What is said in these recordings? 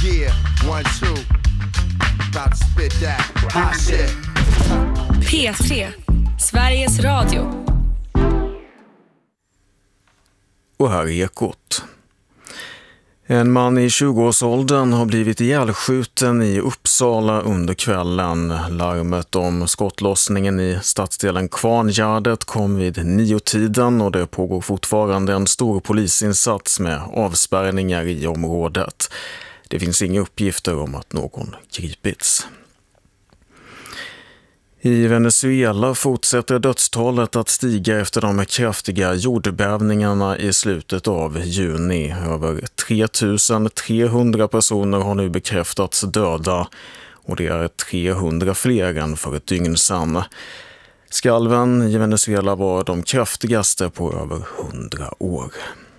Yeah, 1, 2. About to spit that hot shit. P3, Sveriges Radio. Och här är Ekot. En man i 20-årsåldern har blivit ihjälskjuten i Uppsala under kvällen. Larmet om skottlossningen i stadsdelen Kvarngärdet kom vid 9-tiden och det pågår fortfarande en stor polisinsats med avspärrningar i området. Det finns inga uppgifter om att någon gripits. I Venezuela fortsätter dödstalet att stiga efter de kraftiga jordbävningarna i slutet av juni. Över 3300 personer har nu bekräftats döda och det är 300 fler än för ett dygn sedan. Skalven i Venezuela var de kraftigaste på över 100 år.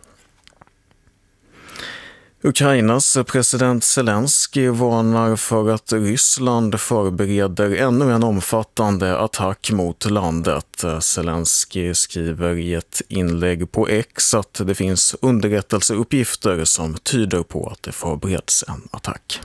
Ukrainas president Zelensky varnar för att Ryssland förbereder ännu en omfattande attack mot landet. Zelensky skriver i ett inlägg på X att det finns underrättelseuppgifter som tyder på att det förbereds en attack.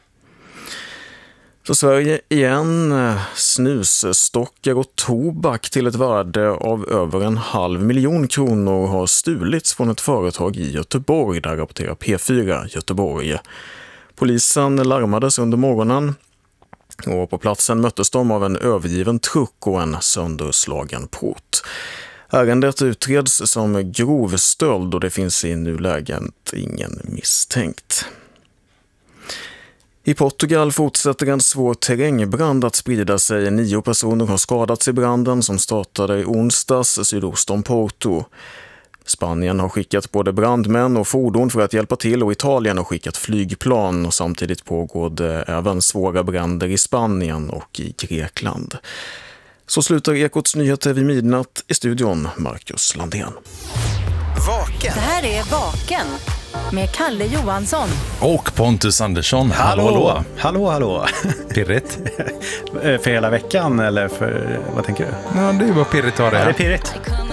Så Sverige igen, snusstockar och tobak till ett värde av över 500 000 kronor har stulits från ett företag i Göteborg, där rapporterar P4 Göteborg. Polisen larmades under morgonen och på platsen möttes de av en övergiven truck och en sönderslagen port. Ärendet utreds som grov stöld och det finns i nuläget ingen misstänkt. I Portugal fortsätter en svår terrängbrand att sprida sig. 9 personer har skadats i branden som startade i onsdags sydost om Porto. Spanien har skickat både brandmän och fordon för att hjälpa till och Italien har skickat flygplan. Och samtidigt pågår det även svåra bränder i Spanien och i Grekland. Så slutar Ekots nyheter vid midnatt. I studion Marcus Landén. Vaken. Det här är Vaken med Kalle Johansson och Pontus Andersson. Hallå. Hallå. Pirrigt. För hela veckan eller för, vad tänker du? Ja, det är bara pirrigt att ha det Ja, här. det är pirrigt.